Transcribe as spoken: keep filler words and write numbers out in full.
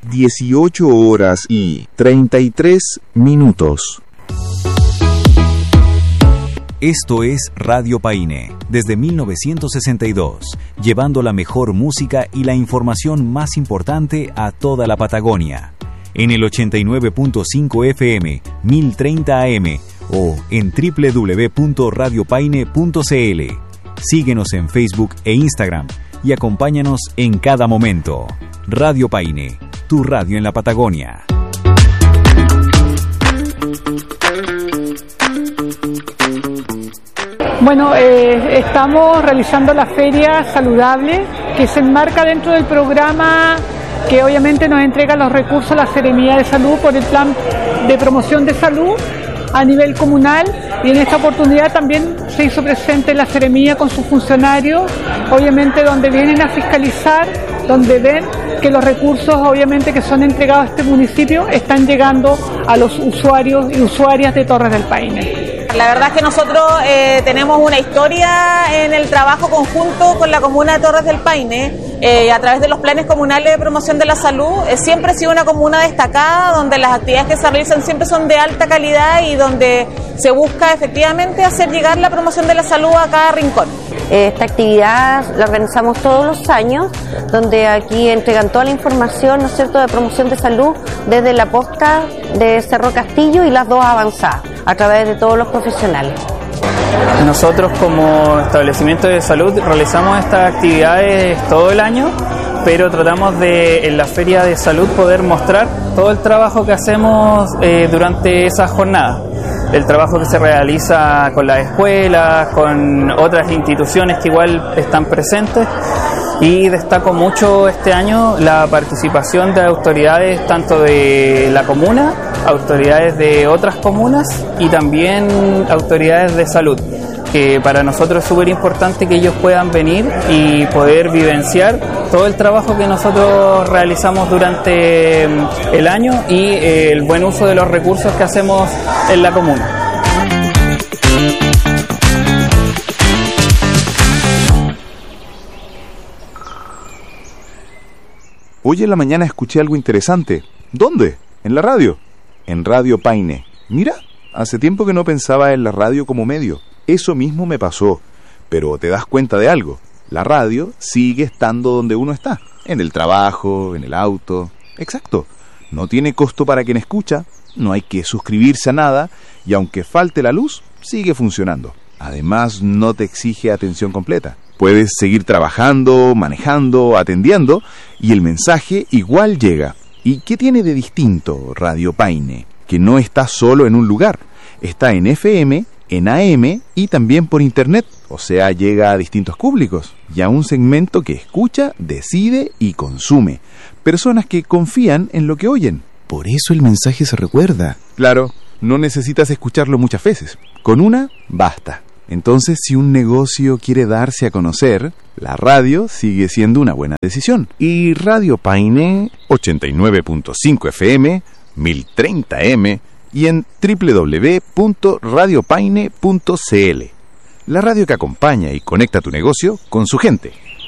dieciocho horas y treinta y tres minutos. Esto es Radio Paine, desde mil novecientos sesenta y dos, llevando la mejor música y la información más importante a toda la Patagonia. En el ochenta y nueve punto cinco F M, mil treinta A M o en doble u doble u doble u punto radio paine punto c l. Síguenos en Facebook e Instagram y acompáñanos en cada momento. Radio Paine, tu radio en la Patagonia. Bueno, eh, estamos realizando la Feria Saludable, que se enmarca dentro del programa que obviamente nos entrega los recursos a la Seremía de Salud por el Plan de Promoción de Salud a nivel comunal, y en esta oportunidad también se hizo presente la Seremía con sus funcionarios, obviamente donde vienen a fiscalizar, donde ven que los recursos obviamente que son entregados a este municipio están llegando a los usuarios y usuarias de Torres del Paine. La verdad es que nosotros eh, tenemos una historia en el trabajo conjunto con la comuna de Torres del Paine, eh, a través de los planes comunales de promoción de la salud. Eh, siempre ha sido una comuna destacada, donde las actividades que se realizan siempre son de alta calidad y donde se busca efectivamente hacer llegar la promoción de la salud a cada rincón. Esta actividad la organizamos todos los años, donde aquí entregan toda la información, ¿no es cierto?, de promoción de salud desde la posta de Cerro Castillo y las dos avanzadas, a través de todos los profesionales. Nosotros como establecimiento de salud realizamos estas actividades todo el año, pero tratamos de en la feria de salud poder mostrar todo el trabajo que hacemos eh, durante esas jornadas. El trabajo que se realiza con las escuelas, con otras instituciones que igual están presentes, y destaco mucho este año la participación de autoridades tanto de la comuna, autoridades de otras comunas y también autoridades de salud, que para nosotros es súper importante que ellos puedan venir y poder vivenciar todo el trabajo que nosotros realizamos durante el año y el buen uso de los recursos que hacemos en la comuna. Hoy en la mañana escuché algo interesante. ¿Dónde? En la radio. En Radio Paine. Mira, hace tiempo que no pensaba en la radio como medio. Eso mismo me pasó. Pero te das cuenta de algo. La radio sigue estando donde uno está. En el trabajo, en el auto. Exacto. No tiene costo para quien escucha. No hay que suscribirse a nada. Y aunque falte la luz, sigue funcionando. Además, no te exige atención completa. Puedes seguir trabajando, manejando, atendiendo, y el mensaje igual llega. ¿Y qué tiene de distinto Radio Paine? Que no está solo en un lugar. Está en F M, en A M y también por internet. O sea, llega a distintos públicos y a un segmento que escucha, decide y consume. Personas que confían en lo que oyen. Por eso el mensaje se recuerda. Claro, no necesitas escucharlo muchas veces. Con una, basta. Entonces, si un negocio quiere darse a conocer, la radio sigue siendo una buena decisión. Y Radio Paine, ochenta y nueve punto cinco F M, mil treinta M y en doble u doble u doble u punto radio paine punto c l. La radio que acompaña y conecta tu negocio con su gente.